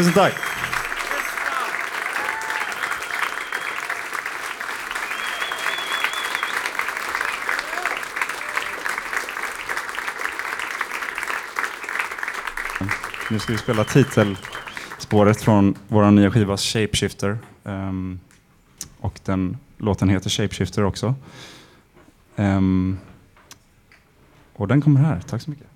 Tusen tack. Nu ska vi spela titelspåret från vår nya skiva Shapeshifter. Och låten heter Shapeshifter också. Och den kommer här. Tack så mycket.